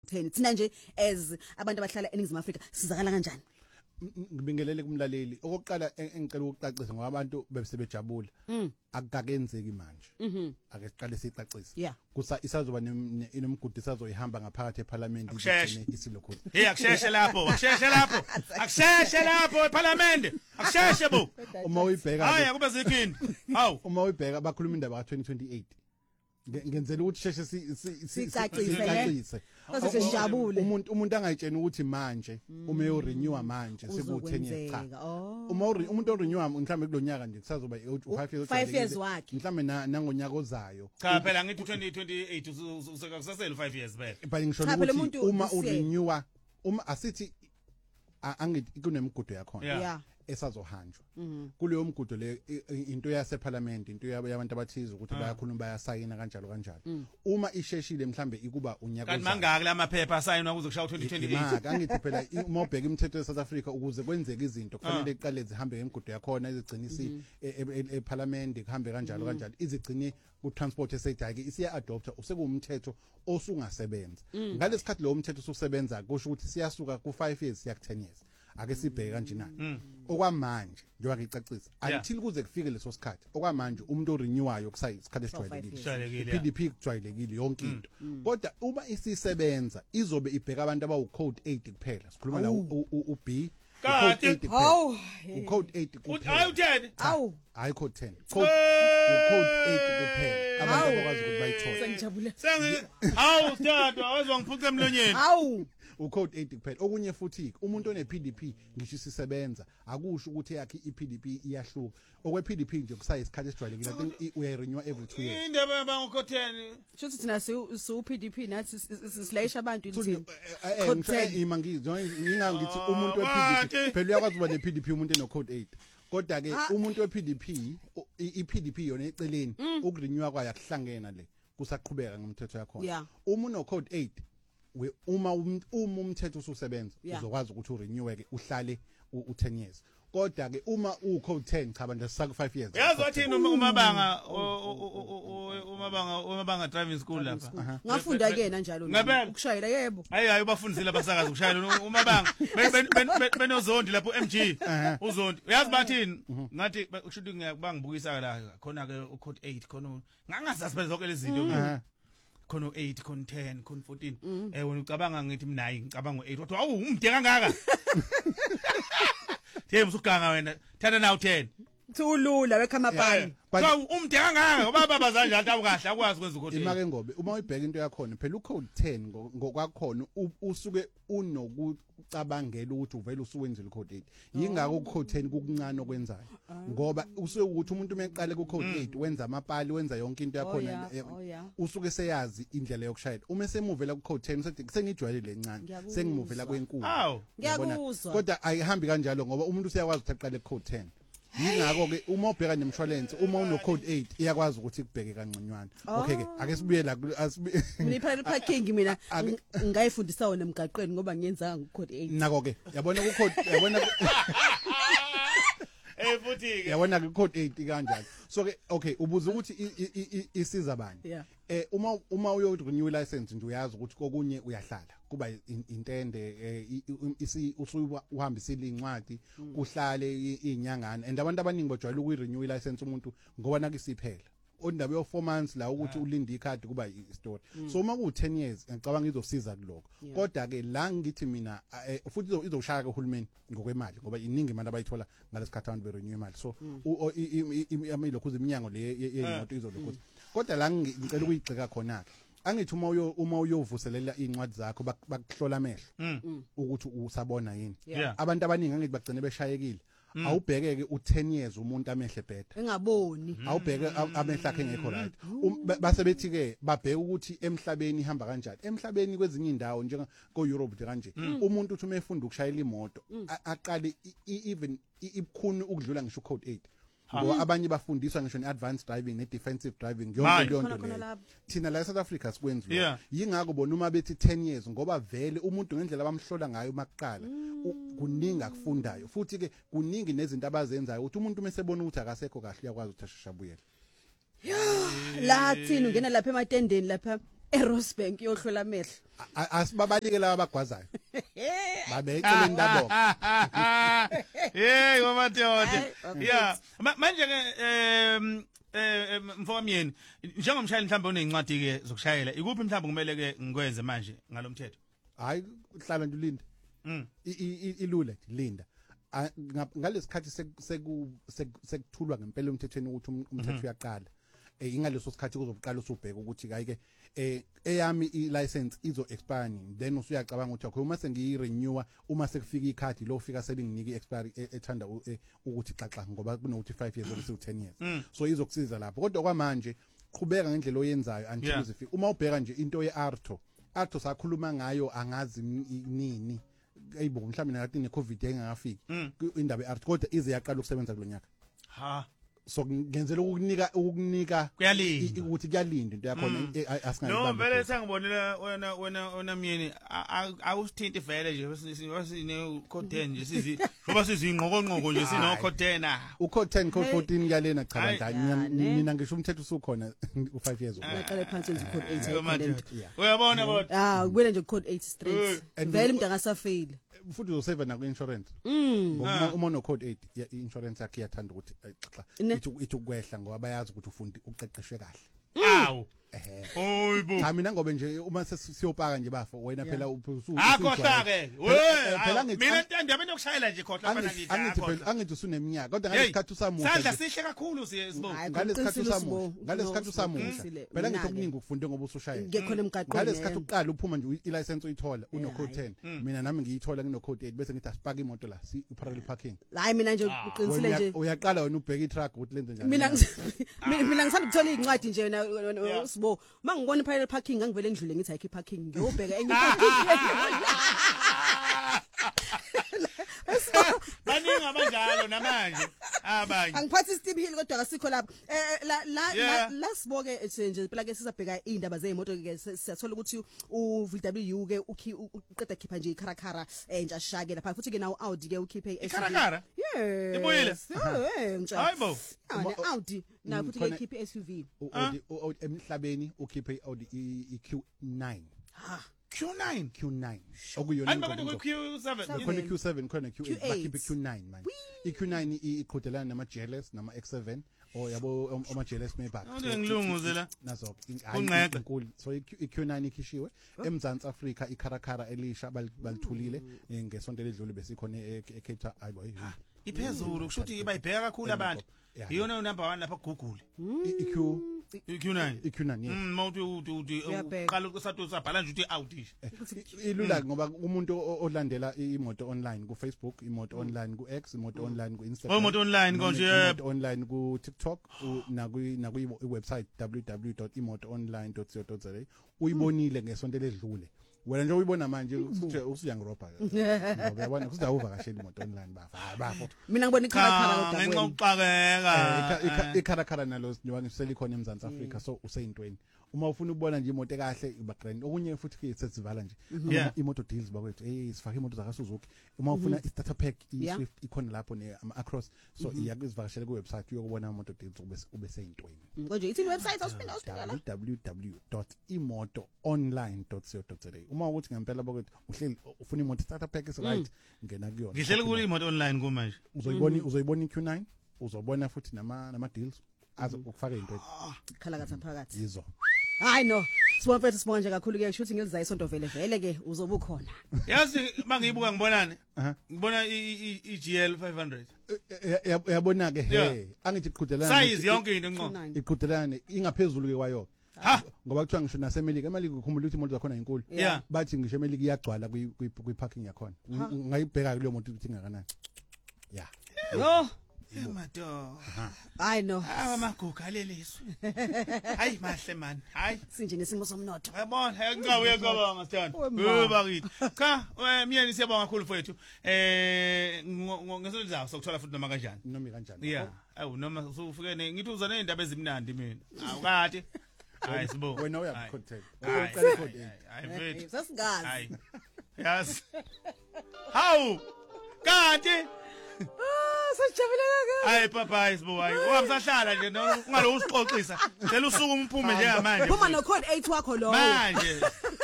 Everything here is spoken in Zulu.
10 thina nje as abantu abahlala eNingizimu Afrika sizakala kanjani ngibingelele kumlaleli okokuqala engicela ukucacisa ngoba abantu besebejabula akukakenzeki manje ake siqale sicacise kusa isazoba inomgudu isazoyihamba ngaphakathi eParliament igcine isilokho akusheshe lapho eParliament akusheshe bo uma uyibheka hayi kube zikhindi hawu uma uyibheka bakhuluma indaba ka2028 ngenzela ukuthi sheshe sicacise sesijabule umuntu angayitshena ukuthi manje uma urenew manje seku10 years cha umuntu orenew mhlawumbe kulonyaka nje kusazoba 5 years wakhe mhlawumbe nangonyaka ozayo cha phela ngithi 2028 usekusasela 5 years phela ngisho ukuthi uma urenew uma asithi angithi kunemigudu yakhona esazohanjwa kuleyo mgudu le into yaseParliament into yabantu abathiza ukuthi bayakhuluma bayasayina kanjalo uma isheshile mhlambe ikuba unyaka kanti mangaka lamaphepha asayinwa kuze kushaya 2028 angithi phela uma ubheka imithetho yeSouth Africa ukuze kwenzeke izinto kufanele iqale zihambe ngemigudu yakhona izigcinisi eParliament kuhambe kanjalo izigcine ku-transport esayidake isiya adopta usekuwumthetho osungasebenza ngalesikhathi lo mthetho ususebenza kusho ukuthi siyasuka ku5 years siya ku10 years ake sibheke kanje nani okwamanje njengoba ngicacisa until kuze kufike leso sikhathi okwamanje umuntu orenewayo kusayisikhathi esijwayelekile PDP kujwayelekile yonke into kodwa uma isisebenza izobe ibheka abantu abawu code 8 kuphela sikhuluma la uB Kati ucode 8 kuphela hayi code 10 code 8 kuphela abantu abakwazi ukuthi bayithola sengijabule tata awezwa ngiphuca emlonyeni ucode 8 kuphela okunye futhi umuntu onePDP ngisho sisebenza akusho ukuthi yakhe iPDP iyahluka okwePDP nje kusayisikhathi esijwayelekile I think uyarenew every 2 years indaba yabangocode 10 shothi thina su PDP nathi silayisha abantu into ngingangithi umuntu wePDP phela uyakwazi ukuba nePDP umuntu enocode 8 kodwa ke umuntu wePDP iPDP yona eceleni ukurenew kwayo akuhlangena le kusaqhubeka ngomthetho yakhona uma unocode 8 uma umthetho ususebenza uzokwazi ukuthi ureneweke uhlale u10 years kodwa ke uma ucode 10 cha banje sisaka 5 years yazi wathini umabanga driving school lapha ngafunda ke njalo ukushayela yebo hayi ubafundisile abasakazi ukushayela umabanga benozondi lapho MG uzondi uyazi bathini ngathi ushuthi ngiyabangibukisa la khona ke ucode 8 khona ngangasazi zonke lezi zinto khona 8 khona 10 khona 14 wena ucabanga ngithi mina ngicabanga u8 wathi awu umde kangaka James uganga wena thanda nawu 10 Thulula wekhamaphani so umde kangaka ngoba baba zanje athi awukahle akwazi kwenza ukuthi imake ngobe uma uyibheka into yakhona phela ucode 10 ngokwakhona usuke unokucabangela ukuthi uvela usuwenzile ucode 8 yingakho ucode 10 kukuncane okwenzayo ngoba usuke ukuthi umuntu meqale kucode 8 wenza amapali wenza yonke into yakhona usuke seyazi indlela yokushayela uma semuvela kucode 10 usethi sengijwayele lencane sengimuvela kwenkulu ngiyabona kodwa ayihambi kanjalo ngoba umuntu useyakwazi ukuthi aqale kucode 10 yingakho ke uma ubheka nemshwalense uma unocode 8 iyakwazi ukuthi ikubheke kancanywana okay ke ake sibuye la mina parking mina ngayifundisa wona emgaqweni ngoba ngiyenza ngocode 8 nako ke yabona kucode yabona futhi ke yabona kucode 8 kanjalo so ke okay ubuza ukuthi isiza bani uma uyo-renew license nje uyazi ukuthi kokunye uyahlala kuba intende usuyuhambisile incwadi kuhlale inyangana and abantu abaningi bajwayele ukuyi-renew license umuntu ngoba nakisiphela ondaba yo4 months la ukuthi ulinde ikhadi kuba istory so uma ku10 years ngicabanga izosiza kuloko kodwa ke la ngithi mina futhi izoshaya ke uhulumeni ngokwemali ngoba iningi imali abayithola ngalesikhathi abantu berenew imali so amilokhu iminyango le yemoto izolokhu kodwa la ngicela ukuyigxeka khona ke angithi uma uyovuselela incwadi zakho bakuhlola amehlo ukuthi usabona yini abantu abaningi angithi bagcine beshayekile awubhekeke u10 years umuntu amehle bhedda engaboni awubheke amehlo akhe ngekho right base bethi ke babheke ukuthi emhlabeni ihamba kanjani emhlabeni kwezinye indawo njenga ko Europe kanje umuntu uthi umefunda ukushayela imoto aqale even ibukhuni ukudlula ngisho code 8 ngoba abanye bafundiswa ngisho ne-advanced driving ne-defensive driving yonke leyo nto leyo thina la eSouth Africa sikwenziwa yingakho bona uma bethi 10 years ngoba vele umuntu ngendlela abamhlola ngayo makuqala kuningi akufundayo futhi ke kuningi nezinto abazenzayo ukuthi umuntu mesebona ukuthi akasekho kahle uyakwazi ukuthi ashashabuyele la thina ungena lapha ematendeni lapha eRosebank yohlola amehlo. Asibabalike laba abagwazayo. Babe eceleni labo. Hey ngomadoda. Yeah. Manje ke mfowamyeni njengomshayeli mhlawumbe unezincwadi ke zokushayela ikuphi mhlawumbe kumele ke ngikwenze manje ngalomthetho? Hayi uhlala nje ulinda. Ilula linda. Ngalesikhathi sekuthulwa ngempela umthethweni ukuthi umthetho uyaqala. Ingaleso sikhathi kuzoqala usubheka ukuthi kayike eyami i-license izo expire then usuyacabanga ukuthi okay uma sengiyi-renewer uma sekufika ikhadi lo fika selinginike i-expiry ethanda ukuthi xaxa ngoba kunokuthi 5 years okusi 10 years so izokusiza lapho kodwa kwamanje qhubeka ngendlela oyenzayo until uzifika uma ubheka nje into ye-Arto sakhuluma ngayo angazi nini ayibo mhlawumbe nakathi ne-COVID engakafiki indaba ye-Arto kodwa ize yaqala ukusebenza kulonyaka so ngenzela ukukunika kuyalinda ukuthi kuyalinda into yakho asingayibambi no vele sengibonela wena myeni awusithinti vele nje wasine code 10 nje sizi ngoba sizingqokonqoko nje sino code 10 code 10 code 14 kuyalena cha njani mina ngisho umthetho usukhona u5 years uyaqala phansi nje code 8 uyabona bona kubele nje code 8 straight vele umuntu angasafeli futhi uzosave na ku-insurance uma no code 8 i-insurance yakhe iyathanda ukuthi ithi ukwehla ngoba bayazi ukuthi ufundi uqeqeshwe kahle awu oyibo cha mina ngobe nje uma siyopaka nje bafo wena phela akhohla ke mina ndiyabena yokushayela nje khohla phela ngithi angithi usuneminyaka kodwa ngalesikhathi usamuhle sandla sihle kakhulu siyesibo ngalesikhathi usamuhle phela ngithi okuningi ukufunde ngoba usushayela ngekhona emgaqweni ngalesikhathi uqala uphuma nje i-license uyithola uno code 10 mina nami ngiyithola ngino code 8 bese ngithi asipaka imoto la i-parallel parking hayi mina nje uqinisile nje uyaqala wena ubheka i-truck ukuthi lenze njani mina ngisanda ukuthola izincwadi nje na Sibo mangibona parallel parking ngangivele ngidlule ngithi ayikho parking ngiyobheka enye parking baningi abanjalo namanje abanye angiphathi Steve Hill kodwa akasikho lapho la siboke nje phela ke sizabheka indaba zeimoto ke siyathola ukuthi uVW ke uqeda khipha nje ikharakara entsha shake lapha futhi ke nawo Audi ke ukhiphe ikharakara ibuyile hayibo Audi na futhi ke khiphe SUV emhlabeni ukhiphe iAudi iQ9 Q9 okuyona Q7 khona Q7 khona Q8 bakhiphe Q9 manje iQ9 iqhudelana nama GLS nama X7 yabo ama GLS Maybach ngilunguze la nazo unqeqe so iQ9 ikhishiwe eMzansi Afrika ikharakara elisha balithulile ngesonto ledlule besikhona eCape Town ayibo iphezulu kusho ukuthi bayibheka kakhulu abantu iyona number 1 lapha kuGoogle iQ9 yes mawuthi uqala ukusathu sabhala nje ukuthi Audi ilula ngoba umuntu olandela imoto online ku Facebook imoto online ku X imoto online ku Instagram imoto online konje imoto online ku TikTok na ku website www.imotoonline.co.za uyibonile ngesonto ledlule wena nje uyibona manje usuyangiroba ngoba yabona kusizawuvakashela imoto online bafo mina ngibona ikharakara kodwa ngiqhubeka ikharakara nalo ngisele khona eMzansi Afrika so useyintweni uma ufuna ukubona nje imoto ekahle ibagrand okunye futhi ke sesivala nje imoto deals bakwethu sifaka imoto zakaSuzuki uma ufuna i-starter pack i-Swift ikhona lapho ne ama-Across so iyakuzivakashela ku website uyokubona imoto deals ube seyintweni konje ithi website awusiphinda www.imotoonline.co.za uma ukuthi ngempela bakwethu uhleli ufuna imoto starter pack is right ngena kuyona ngihlele ku imoto online kumanje uzoyibona iQ9 uzobona futhi nama deals azo ukufaka into khalakatha phakathi yizo hayi no sibonke sibonke nje kakhulu ke kushuthi ngelizayo isonto vele ke uzobe ukhona yazi mangiyibuka ngibonani ngibona iGL 500 yabona ke angithi iqhudelana size yonke into ngqo iqhudelana ingaphezulu ke kwayo ngoba kuthiwa ngisho naseMelika eMelika ukukhumbula ukuthi imoto zakhona inkulu bathi ngisho eMelika iyagcwala kwi parking yakhona ngayibheka kuleyo moto ukuthi ingakanani yo Mato. I know. Amaguga leliso. Hayi mahle man. Hayi sinje nesimo somnotho. Yabona ngicabanga uyacabanga sithanda. Bakithi. Cha, myeni siyabonga kakhulu mfowethu. Ngesolizao sokuthola futhi noma kanjani. Noma kanjani. Yeah. Awu noma usufike ngithi uza nezindaba ezimnandi mina. Awukade. Hayi sibo. Wena uyakucontent. Uqale content. Hayi mfethu. Sasingazi. Hayi. Yes. Hawu. Kanti Hayi papa isibo hayi. Ungamsahlala nje ungalo usixoxisa. Cela usuku umphume njengamanje. Phuma no code 8 wakho lo. Manje.